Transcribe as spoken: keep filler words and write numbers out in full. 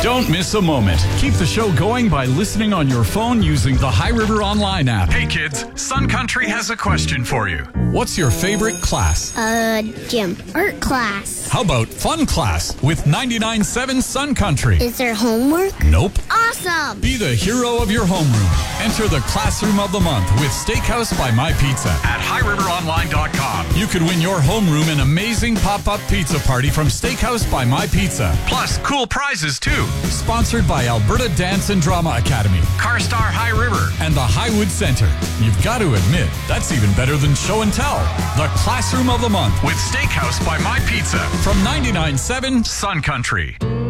Don't miss a moment. Keep the show going by listening on your phone using the High River Online app. Hey kids, Sun Country has a question for you. What's your favorite class? Uh, gym. Art class. How about fun class with ninety-nine point seven Sun Country? Is there homework? Nope. Awesome! Be the hero of your homeroom. Enter the Classroom of the Month with Steakhouse by My Pizza at high river online dot com. You could win your homeroom an amazing pop-up pizza party from Steakhouse by My Pizza. Plus, cool prizes too. Sponsored by Alberta Dance and Drama Academy, CarStar High River, and the Highwood Center. You've got to admit, that's even better than show and tell. The Classroom of the Month with Steakhouse by My Pizza from ninety-nine point seven Sun Country.